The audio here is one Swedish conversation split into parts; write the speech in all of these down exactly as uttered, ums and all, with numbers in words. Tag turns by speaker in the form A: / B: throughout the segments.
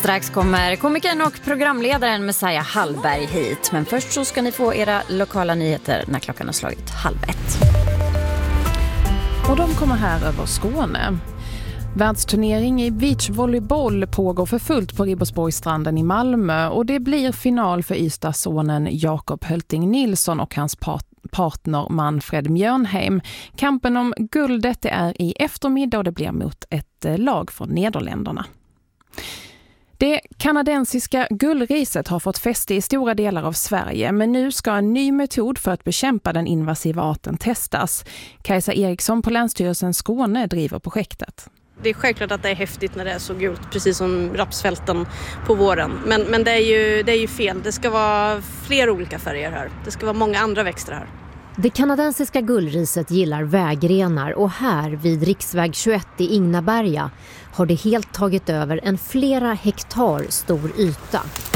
A: Strax kommer komikern och programledaren Messiah Hallberg hit. Men först så ska ni få era lokala nyheter när klockan har slagit halv ett.
B: Och de kommer här över Skåne. Världsturnering i beachvolleyboll pågår för fullt på Ribersborgsstranden i Malmö och det blir final för Ystadsonen Jakob Hölting Nilsson och hans part- partner Manfred Mjörnheim. Kampen om guldet det är i eftermiddag och det blir mot ett lag från Nederländerna. Det kanadensiska gullriset har fått fäste i stora delar av Sverige, men nu ska en ny metod för att bekämpa den invasiva arten testas. Kajsa Eriksson på Länsstyrelsen Skåne driver projektet.
C: Det är självklart att det är häftigt när det är så gult, precis som rapsfälten på våren. Men, men det, är ju, det är ju fel. Det ska vara fler olika färger här. Det ska vara många andra växter här.
D: Det kanadensiska gullriset gillar vägrenar och här vid riksväg tjugoett i Ingnaberga har det helt tagit över en flera hektar stor yta.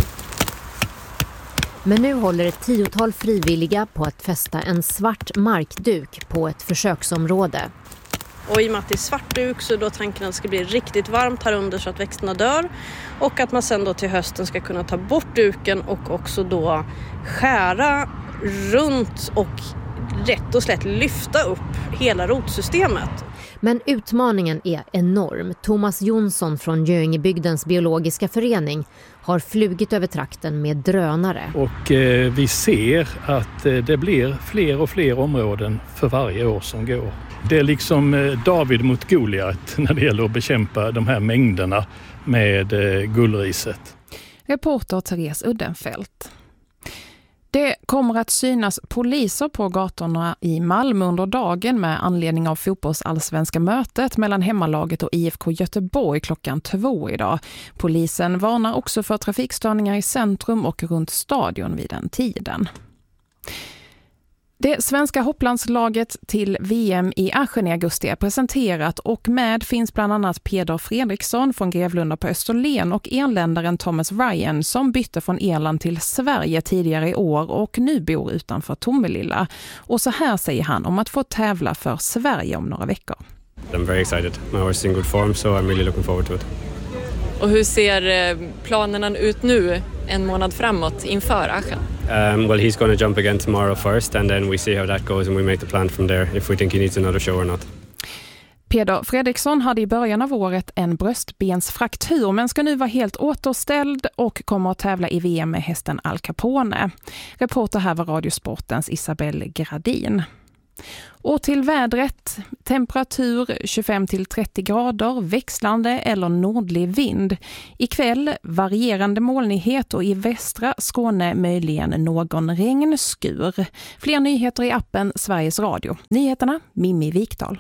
D: Men nu håller ett tiotal frivilliga på att fästa en svart markduk på ett försöksområde.
C: Och i och med att det är svart duk så då tanken att det ska bli riktigt varmt här under så att växterna dör. Och att man sen då till hösten ska kunna ta bort duken och också då skära runt och rätt och slätt lyfta upp hela rotsystemet.
D: Men utmaningen är enorm. Thomas Jonsson från Göingebygdens biologiska förening har flugit över trakten med drönare.
E: Och eh, vi ser att eh, det blir fler och fler områden för varje år som går. Det är liksom eh, David mot Goliat när det gäller att bekämpa de här mängderna med eh, gullriset.
B: Reporter Therese Uddenfelt. Det kommer att synas poliser på gatorna i Malmö under dagen med anledning av fotbollsallsvenska mötet mellan hemmalaget och I F K Göteborg klockan två idag. Polisen varnar också för trafikstörningar i centrum och runt stadion vid den tiden. Det svenska hopplandslaget till V M i Aschen i augusti är presenterat och med finns bland annat Peder Fredriksson från Grevlunda på Österlen och enländaren Thomas Ryan som bytte från Irland till Sverige tidigare i år och nu bor utanför Tomelilla. Och så här säger han om att få tävla för Sverige om några veckor.
F: I'm very excited. My horse is in good form, so I'm really looking forward to it.
G: Och hur ser planerna ut nu en månad framåt inför Aschen?
F: Um, well, he's going to jump again tomorrow first and then we see how that goes and we make the plan from there if we think he needs another show or not.
B: Peder Fredriksson hade i början av året en bröstbensfraktur men ska nu vara helt återställd och kommer att tävla i V M med hästen Al Capone. Reporter här var Radiosportens Isabelle Gradin. Och till vädret, temperatur tjugofem till trettio grader, växlande eller nordlig vind. Ikväll varierande molnighet och i västra Skåne möjligen någon regnskur. Fler nyheter i appen Sveriges Radio. Nyheterna, Mimmi Vikdal.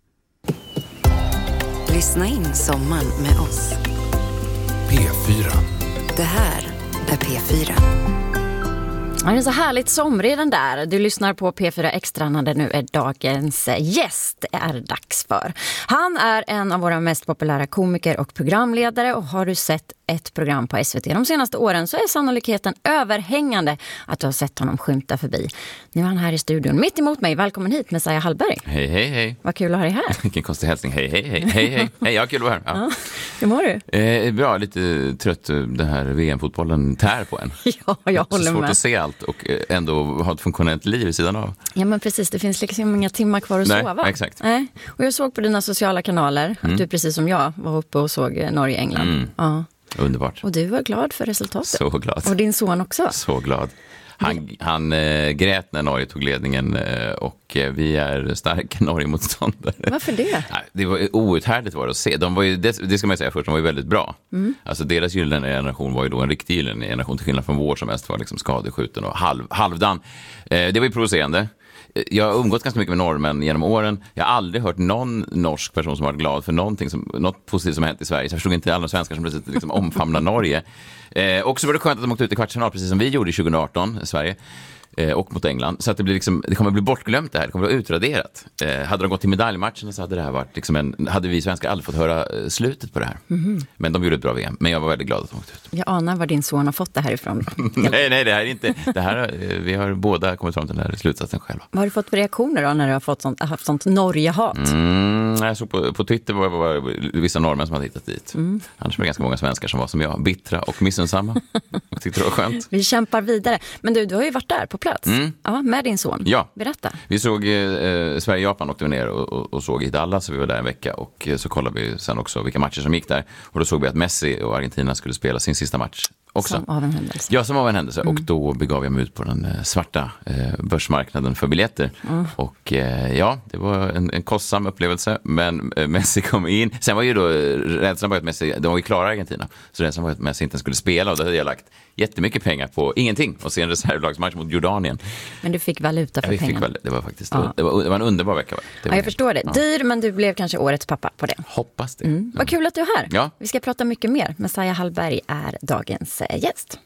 H: Lyssna in sommaren med oss.
I: P fyra.
H: Det här är P fyra.
A: Ja, det är så härligt somrig den där. Du lyssnar på P fyra Extra när det nu är dagens gäst är dags för. Han är en av våra mest populära komiker och programledare och har du sett ett program på S V T de senaste åren så är sannolikheten överhängande att du har sett honom skymta förbi. Nu är han här i studion mitt emot mig. Välkommen hit Messiah Hallberg.
J: Hej, hej, hej.
A: Vad kul att ha dig här.
J: Vilken konstig hälsning. Hej, hej, hej. Hej, hej. Hej, jag kul att vara här. Ja.
A: Ja. Hur mår du?
J: Eh, bra, lite trött. Den här V M-fotbollen tär på en.
A: Ja, jag håller
J: med. Så svårt
A: med.
J: att se allt och ändå ha ett funktionellt liv i sidan av.
A: Ja, men precis. Det finns liksom inga timmar kvar att
J: Nej,
A: sova.
J: exakt.
A: Nej. Och jag såg på dina sociala kanaler
J: Mm.
A: att du precis som jag var uppe och såg Norge-England.
J: Mm.
A: Ja.
J: Underbart.
A: Och du var glad för resultatet.
J: Så glad.
A: Och din son också.
J: Så glad. Han, han äh, grät när Norge tog ledningen äh, och äh, vi är starka Norge-motståndare.
A: Varför det?
J: Det var outhärdligt var det att se. De var ju, det, det ska man säga först, de var ju väldigt bra. Mm. Alltså deras gyllene generation var ju då en riktig gyllene generation till skillnad från vår som mest var liksom skadeskjuten och halv, halvdan. Eh, det var ju provocerande. Jag har umgått ganska mycket med norrmän genom åren. Jag har aldrig hört någon norsk person som varit glad för någonting som, något positivt som hänt i Sverige. Så jag förstod inte alla svenskar som plötsligt liksom omfamnar Norge. Eh, och så var det skönt att de åkte ut i kvartsfinal precis som vi gjorde tjugo arton i Sverige. Eh, och mot England. Så att det, blir liksom, det kommer att bli bortglömt det här. Det kommer att vara utraderat. Eh, hade de gått till medaljmatchen så hade det här varit liksom en, hade vi svenskar aldrig fått höra eh, slutet på det här. Mm-hmm. Men de gjorde ett bra V M. Men jag var väldigt glad att de åkte ut.
A: Jag anar var din son har fått det här ifrån.
J: nej, nej, det här är inte. Det här, eh, vi har båda kommit fram till den här slutsatsen själva.
A: Vad har du fått för reaktioner då när du har fått sånt, haft sånt Norge-hat?
J: Mm, jag såg på, på Twitter var, var, var vissa norrmän som hade hittat dit. Mm. Annars var det ganska många svenskar som var som jag, bittra och missunnsamma. Jag tyckte det var skönt.
A: Vi kämpar vidare. Men du, du har ju varit där på plats. Mm. Ja, med din son.
J: Ja.
A: Berätta.
J: Vi såg eh, Sverige-Japan åkte vi ner och, och, och såg i Dallas, så vi var där en vecka. Och eh, så kollade vi sen också vilka matcher som gick där. Och då såg vi att Messi och Argentina skulle spela sin sista match. Också.
A: Som av en händelse.
J: Ja, som av en händelse. Mm. Och då begav jag mig ut på den eh, svarta eh, börsmarknaden för biljetter. Mm. Och eh, ja, det var en, en kostsam upplevelse. Men eh, Messi kom in. Sen var ju då rädslan var att Messi, de var ju klara Argentina. Så rädslan var att Messi inte skulle spela. Och då hade jag lagt jättemycket pengar på ingenting. Och se en reservlagsmatch mot Jordanien.
A: Men du fick valuta för
J: ja,
A: pengarna.
J: Fick väl, det var faktiskt ja. det, var, det var en underbar vecka. Det
A: ja, jag förstår det. Ja. Dyr, men du blev kanske årets pappa på det.
J: Hoppas det.
A: Mm. Vad kul att du är här.
J: Ja.
A: Vi ska prata mycket mer. Messiah Hallberg är dagens gäst.